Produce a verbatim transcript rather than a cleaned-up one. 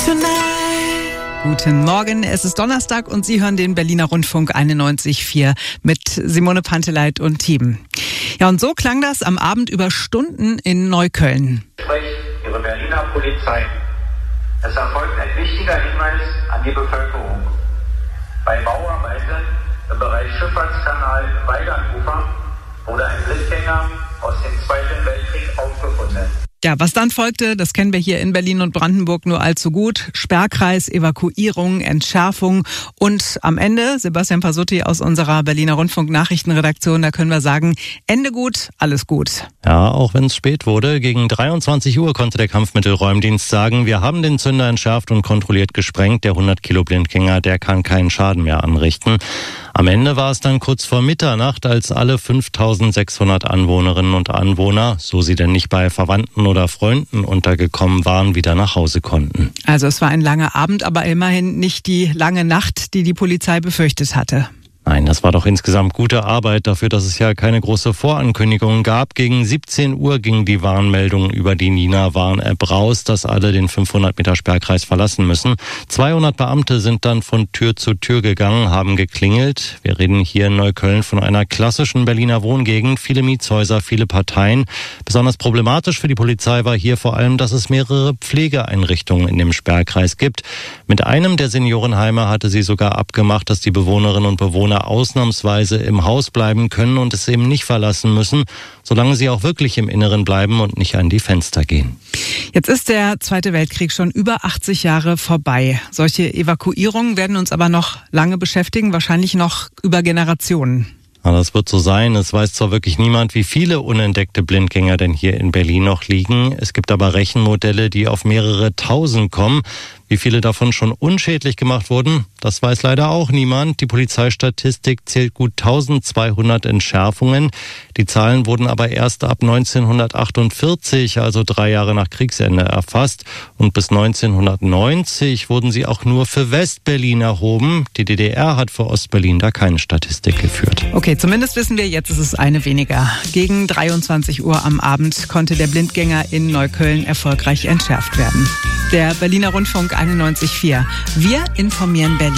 Guten Morgen, es ist Donnerstag und Sie hören den Berliner Rundfunk einundneunzig Komma vier mit Simone Panteleit und Team. Ja, und so klang das am Abend über Stunden in Neukölln. Spricht Ihre Berliner Polizei. Es erfolgt ein wichtiger Hinweis an die Bevölkerung. Bei Bauarbeiten im Bereich Schifffahrtskanal Weilernufer wurde ein Blindgänger aus dem Zweiten Weltkrieg aufgefunden. Ja, was dann folgte, das kennen wir hier in Berlin und Brandenburg nur allzu gut. Sperrkreis, Evakuierung, Entschärfung und am Ende, Sebastian Pasutti aus unserer Berliner Rundfunk-Nachrichtenredaktion, da können wir sagen, Ende gut, alles gut. Ja, auch wenn es spät wurde, gegen dreiundzwanzig Uhr konnte der Kampfmittelräumdienst sagen, wir haben den Zünder entschärft und kontrolliert gesprengt. Der hundert Kilo Blindgänger, der kann keinen Schaden mehr anrichten. Am Ende war es dann kurz vor Mitternacht, als alle fünftausendsechshundert Anwohnerinnen und Anwohner, so sie denn nicht bei Verwandten oder Freunden untergekommen waren, wieder nach Hause konnten. Also es war ein langer Abend, aber immerhin nicht die lange Nacht, die die Polizei befürchtet hatte. Nein, das war doch insgesamt gute Arbeit dafür, dass es ja keine große Vorankündigung gab. Gegen siebzehn Uhr ging die Warnmeldung über die Nina-Warn-App raus, dass alle den fünfhundert Meter Sperrkreis verlassen müssen. zweihundert Beamte sind dann von Tür zu Tür gegangen, haben geklingelt. Wir reden hier in Neukölln von einer klassischen Berliner Wohngegend. Viele Mietshäuser, viele Parteien. Besonders problematisch für die Polizei war hier vor allem, dass es mehrere Pflegeeinrichtungen in dem Sperrkreis gibt. Mit einem der Seniorenheime hatte sie sogar abgemacht, dass die Bewohnerinnen und Bewohner ausnahmsweise im Haus bleiben können und es eben nicht verlassen müssen, solange sie auch wirklich im Inneren bleiben und nicht an die Fenster gehen. Jetzt ist der Zweite Weltkrieg schon über achtzig Jahre vorbei. Solche Evakuierungen werden uns aber noch lange beschäftigen, wahrscheinlich noch über Generationen. Ja, das wird so sein. Es weiß zwar wirklich niemand, wie viele unentdeckte Blindgänger denn hier in Berlin noch liegen. Es gibt aber Rechenmodelle, die auf mehrere tausend kommen. Wie viele davon schon unschädlich gemacht wurden, das weiß leider auch niemand. Die Polizeistatistik zählt gut eintausendzweihundert Entschärfungen. Die Zahlen wurden aber erst ab neunzehnhundertachtundvierzig, also drei Jahre nach Kriegsende, erfasst. Und bis neunzehnhundertneunzig wurden sie auch nur für West-Berlin erhoben. Die D D R hat für Ost-Berlin da keine Statistik geführt. Okay, zumindest wissen wir, jetzt ist es eine weniger. Gegen dreiundzwanzig Uhr am Abend konnte der Blindgänger in Neukölln erfolgreich entschärft werden. Der Berliner Rundfunk einundneunzig Komma vier. Wir informieren Berlin.